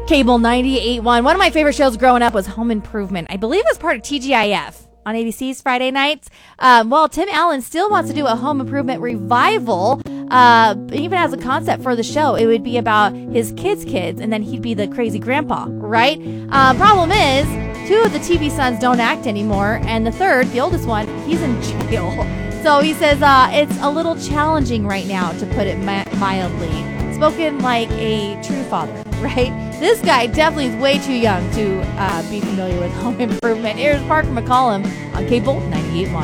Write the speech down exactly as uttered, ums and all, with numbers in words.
Cable ninety-eight point one. One of my favorite shows growing up was Home Improvement. I believe it was part of T G I F on A B C's Friday nights. Um, well, Tim Allen still wants to do a Home Improvement revival, uh, even as a concept for the show. It would be about his kids' kids, and then he'd be the crazy grandpa, right? Uh, problem is, two of the T V sons don't act anymore, and the third, the oldest one, he's in jail. So he says uh, it's a little challenging right now, to put it mi- mildly. Spoken like a true father, right? This guy definitely is way too young to uh, be familiar with Home Improvement. Here's Parker McCollum on Cable ninety-eight point one.